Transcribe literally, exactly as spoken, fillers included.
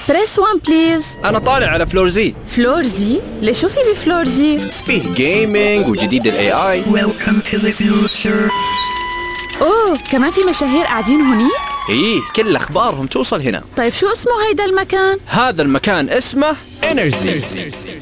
بريس وان بليز. أنا طالع على فلور زي. فلور زي؟ ليش شو في بفلور زي؟ فيه جيمينج وجديد ال إيه آي. Welcome to the future. أوه كمان في مشاهير قاعدين هونيك؟ إيه كل أخبارهم توصل هنا. طيب شو اسمه هيدا المكان؟ هذا المكان اسمه إنرجي.